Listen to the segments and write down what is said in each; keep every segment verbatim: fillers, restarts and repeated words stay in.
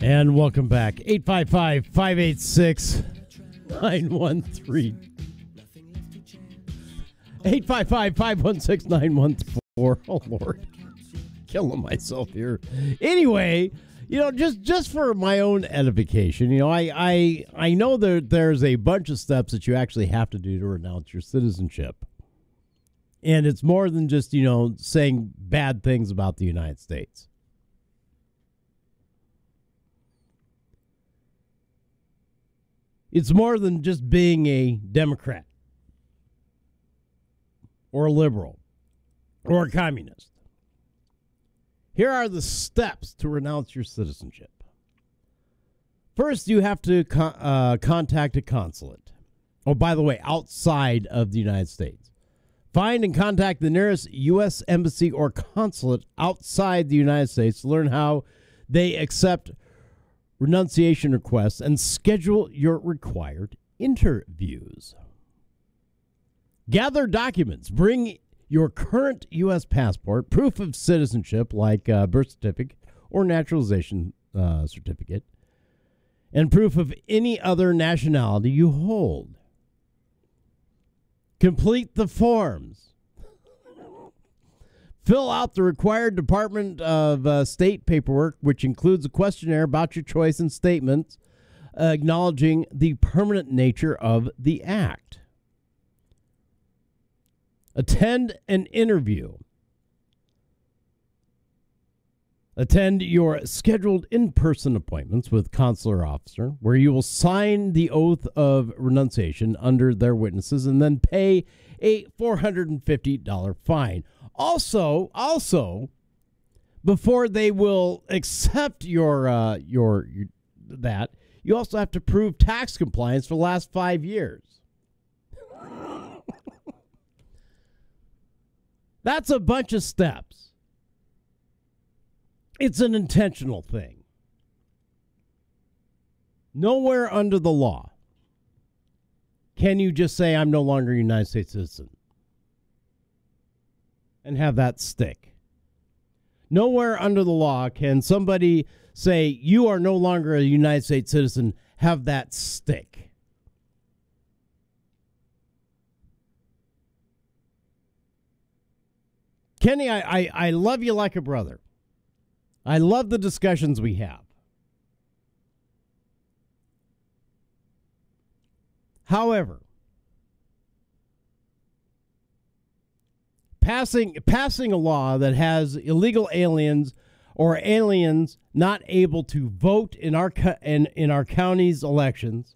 And welcome back. eight five five, five eight six, nine one three. eight five five, five one six, nine one four. Oh, Lord. Killing myself here. Anyway, you know, just, just for my own edification, you know, I, I, I know that there's a bunch of steps that you actually have to do to renounce your citizenship. And it's more than just, you know, saying bad things about the United States. It's more than just being a Democrat or a liberal or a communist. Here are the steps to renounce your citizenship. First, you have to con- uh, contact a consulate. Oh, by the way, outside of the United States. Find and contact the nearest U S embassy or consulate outside the United States to learn how they accept renunciation requests and schedule your required interviews. Gather documents. Bring your current U S passport, proof of citizenship like uh, birth certificate or naturalization uh, certificate, and proof of any other nationality you hold. Complete the forms. Fill out the required Department of uh, State paperwork, which includes a questionnaire about your choice and statements uh, acknowledging the permanent nature of the act. Attend an interview. Attend your scheduled in-person appointments with consular officer, where you will sign the oath of renunciation under their witnesses and then pay a four hundred fifty dollars fine. Also, also, before they will accept your uh, your, your that, you also have to prove tax compliance for the last five years. That's a bunch of steps. It's an intentional thing. Nowhere under the law can you just say, I'm no longer a United States citizen, and have that stick. Nowhere under the law can somebody say, you are no longer a United States citizen, have that stick. Kenny, I, I, I love you like a brother. I love the discussions we have. However, passing passing a law that has illegal aliens or aliens not able to vote in our in, in our county's elections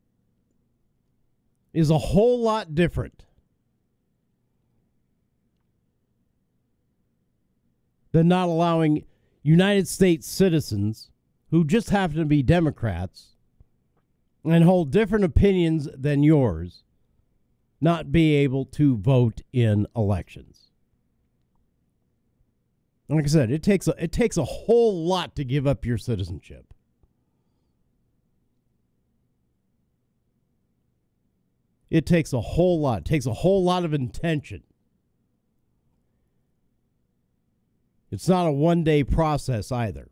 is a whole lot different than not allowing United States citizens who just happen to be Democrats and hold different opinions than yours not be able to vote in elections. Like I said, it takes a, it takes a whole lot to give up your citizenship. It takes a whole lot. It takes a whole lot of intention. It's not a one-day process either.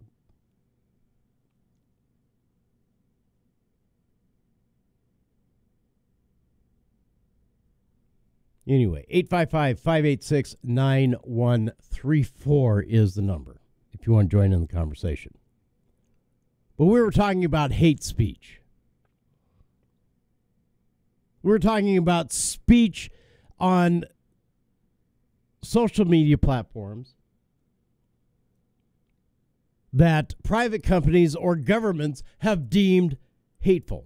Anyway, eight five five, five eight six, nine one three four is the number if you want to join in the conversation. But we were talking about hate speech. We were talking about speech on social media platforms that private companies or governments have deemed hateful.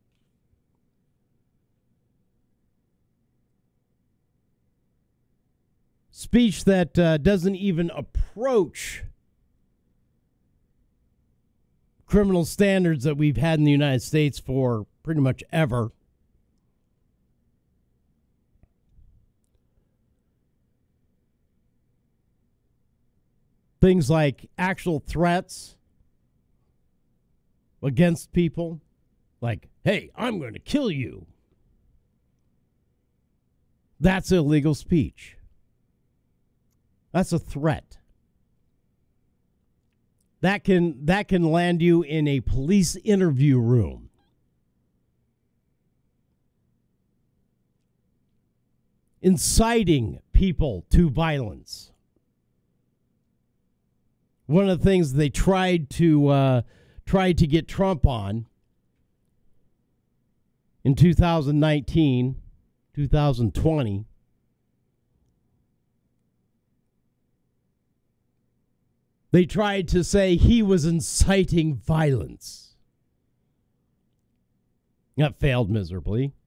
Speech that uh, doesn't even approach criminal standards that we've had in the United States for pretty much ever. Things like actual threats against people, like, hey, I'm going to kill you. That's illegal speech. That's a threat. That can that can land you in a police interview room. Inciting people to violence. One of the things they tried to uh, tried to get Trump on in two thousand nineteen, two thousand twenty. They tried to say he was inciting violence. That failed miserably.